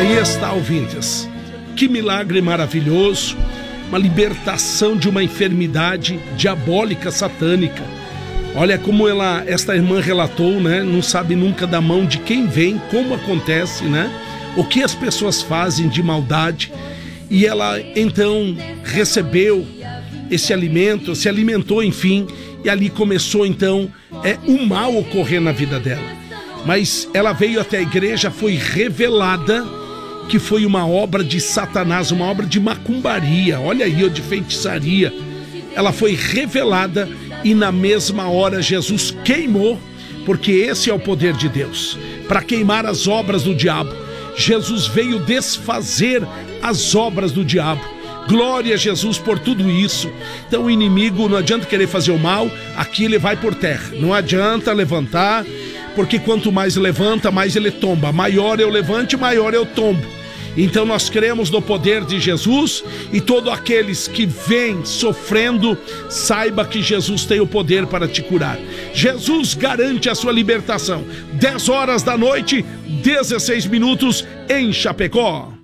Aí está, ouvintes, que milagre maravilhoso, uma libertação de uma enfermidade diabólica, satânica. Olha como esta irmã relatou, né? Não sabe nunca da mão de quem vem, como acontece, né? O que as pessoas fazem de maldade. E ela então recebeu esse alimento, se alimentou, enfim, e ali começou então o mal ocorrer na vida dela. Mas ela veio até a igreja, foi revelada que foi uma obra de Satanás, uma obra de macumbaria, olha aí, de feitiçaria. Ela foi revelada e na mesma hora Jesus queimou, porque esse é o poder de Deus, para queimar as obras do diabo. Jesus veio desfazer as obras do diabo. Glória a Jesus por tudo isso. Então o inimigo, não adianta querer fazer o mal, aqui ele vai por terra. Não adianta levantar, porque quanto mais levanta, mais ele tomba. Maior é o levante, maior é o tombo. Então nós cremos no poder de Jesus, e todos aqueles que vêm sofrendo, saiba que Jesus tem o poder para te curar. Jesus garante a sua libertação. 10 horas da noite, 16 minutos em Chapecó.